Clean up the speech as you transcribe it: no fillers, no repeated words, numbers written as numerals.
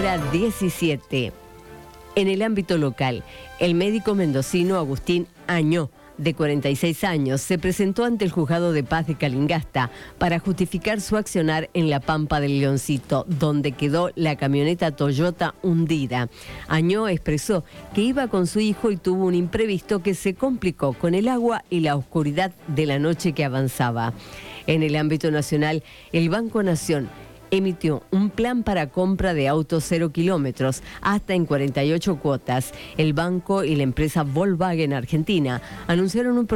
hora 17. En el ámbito local, el médico mendocino Agustín Añó, de 46 años, se presentó ante el Juzgado de Paz de Calingasta para justificar su accionar en la Pampa del Leoncito, donde quedó la camioneta Toyota hundida. Añó expresó que iba con su hijo y tuvo un imprevisto que se complicó con el agua y la oscuridad de la noche que avanzaba. En el ámbito nacional, el Banco Nación emitió un plan para compra de autos 0 kilómetros hasta en 48 cuotas. El banco y la empresa Volkswagen Argentina anunciaron un